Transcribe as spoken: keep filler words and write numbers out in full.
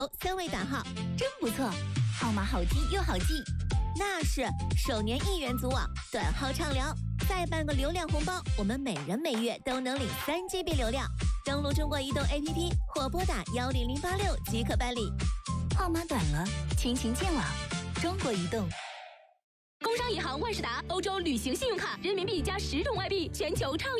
三位打号， 真不错，号码好听又好记。 那是首年一元组网，短号畅聊，再办个流量红包，我们每人每月都能领三 G B 流量。登录中国移动 A P P 或拨打幺零零八六即可办理。 号码短了，亲情健网，中国移动。 工商银行万事达欧洲旅行信用卡，人民币加十种外币，全球畅